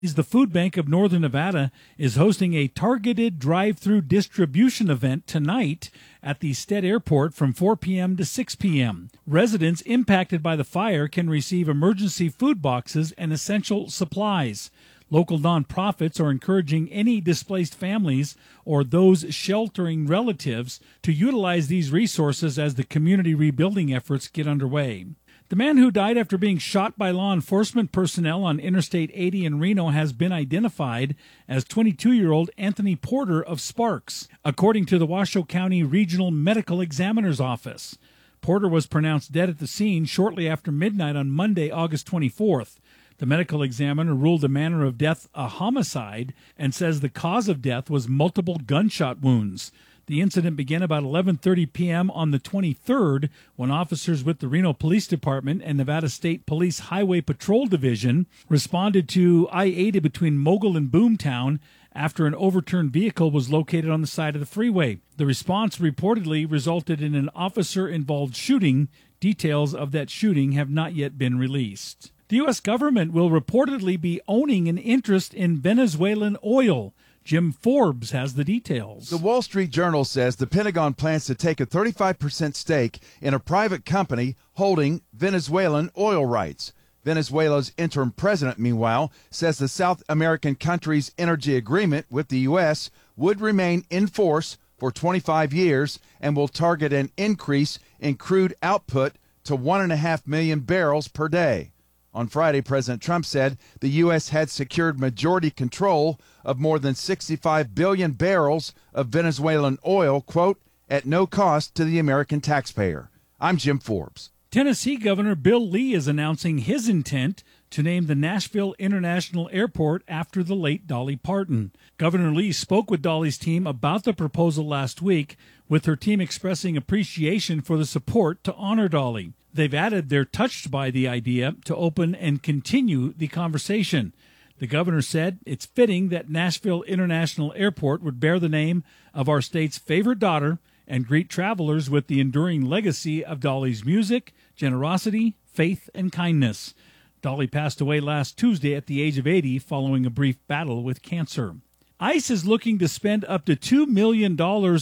The Food Bank of Northern Nevada is hosting a targeted drive-through distribution event tonight at the Stead Airport from 4 p.m. to 6 p.m. Residents impacted by the fire can receive emergency food boxes and essential supplies. Local nonprofits are encouraging any displaced families or those sheltering relatives to utilize these resources as the community rebuilding efforts get underway. The man who died after being shot by law enforcement personnel on Interstate 80 in Reno has been identified as 22-year-old Anthony Porter of Sparks, according to the Washoe County Regional Medical Examiner's Office. Porter was pronounced dead at the scene shortly after midnight on Monday, August 24th. The medical examiner ruled the manner of death a homicide and says the cause of death was multiple gunshot wounds. The incident began about 11:30 p.m. on the 23rd when officers with the Reno Police Department and Nevada State Police Highway Patrol Division responded to I-80 between Mogul and Boomtown after an overturned vehicle was located on the side of the freeway. The response reportedly resulted in an officer-involved shooting. Details of that shooting have not yet been released. The U.S. government will reportedly be owning an interest in Venezuelan oil. Jim Forbes has the details. The Wall Street Journal says the Pentagon plans to take a 35% stake in a private company holding Venezuelan oil rights. Venezuela's interim president, meanwhile, says the South American country's energy agreement with the U.S. would remain in force for 25 years and will target an increase in crude output to 1.5 million barrels per day. On Friday, President Trump said the U.S. had secured majority control of more than 65 billion barrels of Venezuelan oil, quote, at no cost to the American taxpayer. I'm Jim Forbes. Tennessee Governor Bill Lee is announcing his intent to name the Nashville International Airport after the late Dolly Parton. Governor Lee spoke with Dolly's team about the proposal last week, with her team expressing appreciation for the support to honor Dolly. They've added they're touched by the idea to open and continue the conversation. The governor said it's fitting that Nashville International Airport would bear the name of our state's favorite daughter and greet travelers with the enduring legacy of Dolly's music, generosity, faith, and kindness. Dolly passed away last Tuesday at the age of 80 following a brief battle with cancer. ICE is looking to spend up to $2 million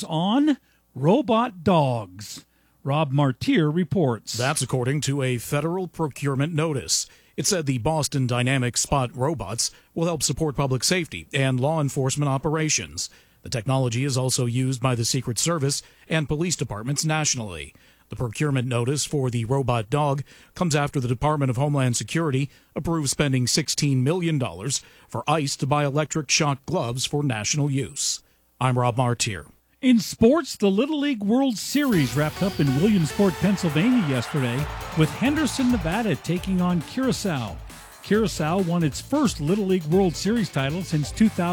on robot dogs. Rob Martier reports. That's according to a federal procurement notice. It said the Boston Dynamics Spot robots will help support public safety and law enforcement operations. The technology is also used by the Secret Service and police departments nationally. The procurement notice for the robot dog comes after the Department of Homeland Security approved spending $16 million for ICE to buy electric shock gloves for national use. I'm Rob Martier. In sports, the Little League World Series wrapped up in Williamsport, Pennsylvania yesterday, with Henderson, Nevada taking on Curacao. Curacao won its first Little League World Series title since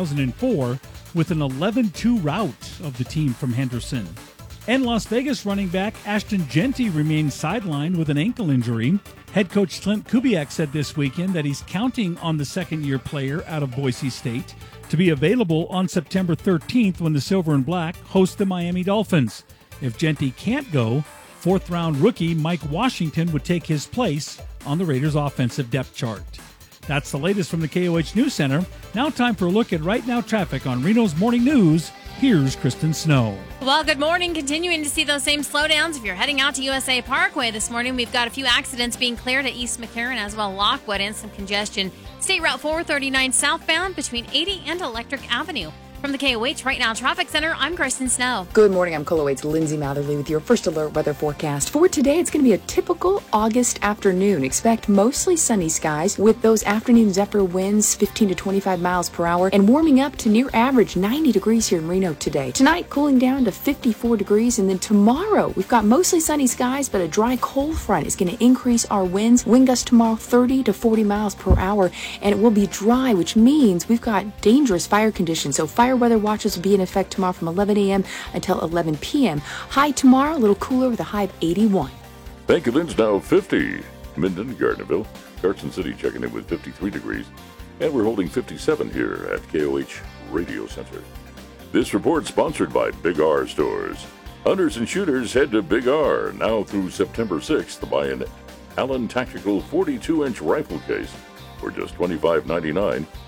2004 with an 11-2 rout of the team from Henderson. And Las Vegas running back Ashton Jeanty remains sidelined with an ankle injury. Head coach Clint Kubiak said this weekend that he's counting on the second-year player out of Boise State to be available on September 13th when the Silver and Black host the Miami Dolphins. If Jeanty can't go, fourth-round rookie Mike Washington would take his place on the Raiders' offensive depth chart. That's the latest from the KOH News Center. Now time for a look at Right Now traffic on Reno's Morning News. Here's Kristen Snow. Well, good morning. Continuing to see those same slowdowns. If you're heading out to USA Parkway this morning, we've got a few accidents being cleared at East McCarran as well Lockwood and some congestion. State Route 439 southbound between 80 and Electric Avenue. From the KOH Right Now Traffic Center, I'm Kristen Snow. Good morning. I'm KOH's Lindsay Matherly with your first alert weather forecast. For today, it's going to be a typical August afternoon. Expect mostly sunny skies with those afternoon zephyr winds 15 to 25 miles per hour and warming up to near average 90 degrees here in Reno today. Tonight, cooling down to 54 degrees. And then tomorrow, we've got mostly sunny skies, but a dry cold front is going to increase our winds. Wind gusts tomorrow 30 to 40 miles per hour. And it will be dry, which means we've got dangerous fire conditions. So fire weather watches will be in effect tomorrow from 11 a.m. until 11 p.m. High tomorrow, a little cooler with a high of 81. Banklin's now 50. Minden, Gardnerville, Carson City checking in with 53 degrees. And we're holding 57 here at KOH Radio Center. This report sponsored by Big R Stores. Hunters and shooters head to Big R now through September 6th to buy an Allen Tactical 42-inch rifle case for just $25.99